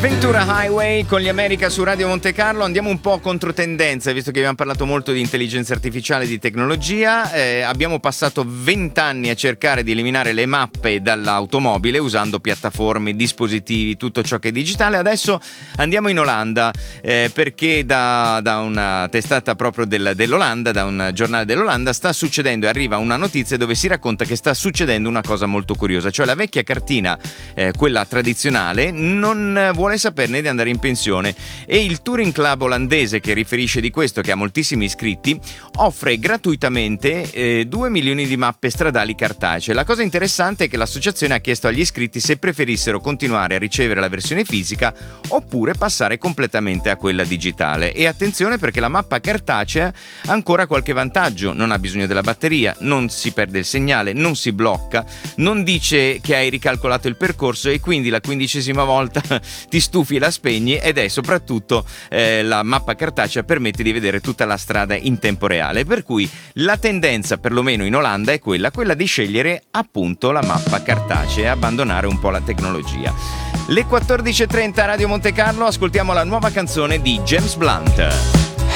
Ventura Highway con gli America su Radio Monte Carlo. Andiamo un po' contro tendenza, visto che abbiamo parlato molto di intelligenza artificiale e di tecnologia. Abbiamo passato 20 anni a cercare di eliminare le mappe dall'automobile usando piattaforme, dispositivi, tutto ciò che è digitale. Adesso andiamo in Olanda perché da una testata proprio dell'Olanda, da un giornale dell'Olanda, sta succedendo, arriva una notizia dove si racconta che sta succedendo una cosa molto curiosa, cioè la vecchia cartina, quella tradizionale, non vuole saperne di andare in pensione, e il Touring Club olandese, che riferisce di questo, che ha moltissimi iscritti, offre gratuitamente 2 milioni di mappe stradali cartacee. La cosa interessante è che l'associazione ha chiesto agli iscritti se preferissero continuare a ricevere la versione fisica oppure passare completamente a quella digitale. E attenzione, perché la mappa cartacea ha ancora qualche vantaggio: non ha bisogno della batteria, non si perde il segnale, non si blocca, non dice che hai ricalcolato il percorso e quindi la 15ª volta ti stufi e la spegni, ed è soprattutto la mappa cartacea permette di vedere tutta la strada in tempo reale, per cui la tendenza, perlomeno in Olanda, è quella di scegliere appunto la mappa cartacea e abbandonare un po' la tecnologia. Le 14.30 Radio Monte Carlo, ascoltiamo la nuova canzone di James Blunt.